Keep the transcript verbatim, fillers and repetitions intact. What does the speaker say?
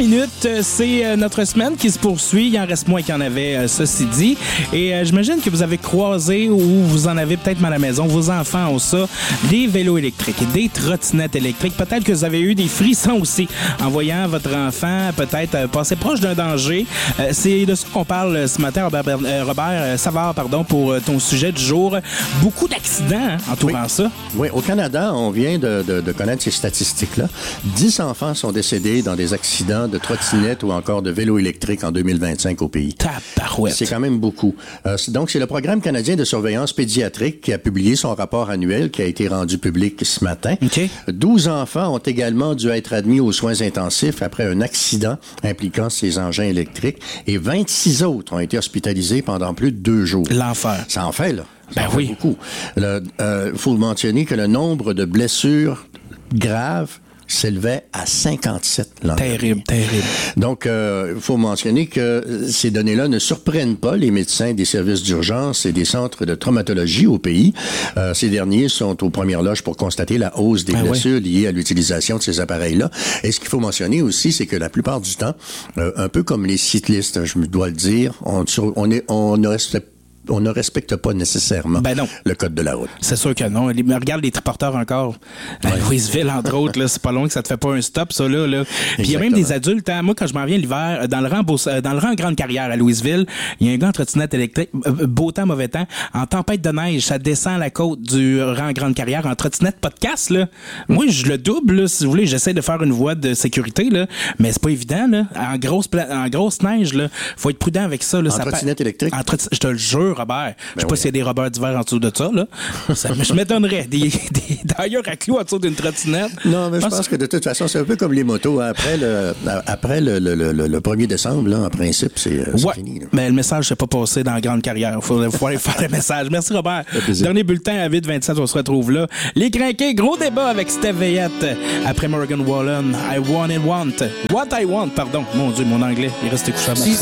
minutes, c'est notre semaine qui se poursuit. Il en reste moins qu'il y en avait, euh, ceci dit. Et euh, j'imagine que vous avez croisé ou vous en avez peut-être à la maison. Vos enfants ont ça. Des vélos électriques, des trottinettes électriques. Peut-être que vous avez eu des frissons aussi en voyant votre enfant peut-être euh, passer proche d'un danger. Euh, c'est de ça qu'on parle ce matin, Robert, euh, Robert euh, Savard, pardon, pour euh, ton sujet du jour. Beaucoup d'accidents hein, entourant oui. ça. Oui, au Canada, on vient de, de, de connaître ces statistiques-là. dix enfants sont décédés dans des accidents de trottinettes ou encore de vélos électriques en deux mille vingt-cinq au pays. Tabarouette. C'est quand même beaucoup. Euh, donc, c'est le Programme canadien de surveillance pédiatrique qui a publié son rapport annuel qui a été rendu public ce matin. Okay. douze enfants ont également dû être admis aux soins intensifs après un accident impliquant ces engins électriques et vingt-six autres ont été hospitalisés pendant plus de deux jours. L'enfer. Ça en fait, là. Ça ben en fait oui. beaucoup. Il euh, faut mentionner que le nombre de blessures graves s'élevait à cinquante-sept l'an dernier. Terrible, terrible. Donc, il euh, faut mentionner que ces données-là ne surprennent pas les médecins des services d'urgence et des centres de traumatologie au pays. Euh, ces derniers sont aux premières loges pour constater la hausse des ben blessures oui. liées à l'utilisation de ces appareils-là. Et ce qu'il faut mentionner aussi, c'est que la plupart du temps, euh, un peu comme les cyclistes, je dois le dire, on, on, est, on ne respecte on ne respecte pas nécessairement ben non. le code de la route. C'est sûr que non. Regarde les triporteurs encore. Ouais. À Louisville, entre autres, là, c'est pas long que ça te fait pas un stop, ça, là. là. Puis il y a même des adultes. Hein, moi, quand je m'en viens l'hiver, dans le rang beau, dans le rang Grande Carrière à Louisville, il y a un gars en trottinette électrique, beau temps, mauvais temps, en tempête de neige, ça descend la côte du rang Grande Carrière en trottinette podcast, là. Mm. Moi, je le double, là, si vous voulez, j'essaie de faire une voie de sécurité, là, mais c'est pas évident, là. En grosse, en grosse neige, là, faut être prudent avec ça, là. En ça trottinette pa- électrique? En trottinette, je te le jure, Robert. Je sais ben pas oui. s'il y a des Robert d'hiver en dessous de ça, là. Ça je m'étonnerais. Des, des d'ailleurs à clous en dessous d'une trottinette. Non, mais je pense, pense que de toute façon, c'est un peu comme les motos. Après le, après le, le, le, le premier décembre, là, en principe, c'est, c'est ouais, fini. Là. Mais le message s'est pas passé dans la Grande Carrière. Il faut, faut aller faire le message. Merci, Robert. Dernier bulletin à huit vingt-sept, on se retrouve là. Les Crinqués, gros débat avec Steph Veillette. Après Morgan Wallen, I want it want. What I want, pardon. Mon Dieu, mon anglais, il reste couché à